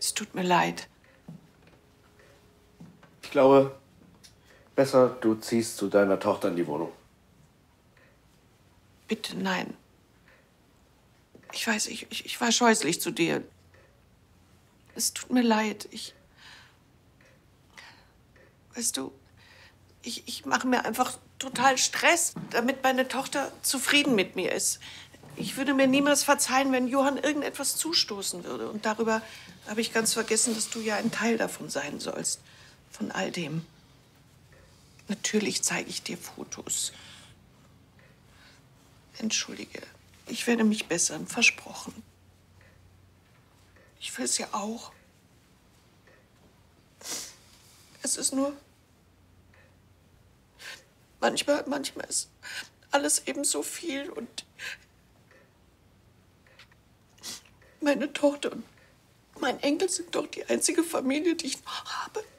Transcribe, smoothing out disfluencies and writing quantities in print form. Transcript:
Es tut mir leid. Ich glaube, besser du ziehst zu deiner Tochter in die Wohnung. Bitte, nein. Ich weiß, ich war scheußlich zu dir. Es tut mir leid. Weißt du, ich mache mir einfach total Stress, damit meine Tochter zufrieden mit mir ist. Ich würde mir niemals verzeihen, wenn Johann irgendetwas zustoßen würde. Und darüber habe ich ganz vergessen, dass du ja ein Teil davon sein sollst. Von all dem. Natürlich zeige ich dir Fotos. Entschuldige, ich werde mich bessern, versprochen. Ich will es ja auch. Es ist nur... Manchmal ist alles eben so viel und meine Tochter und mein Enkel sind doch die einzige Familie, die ich noch habe.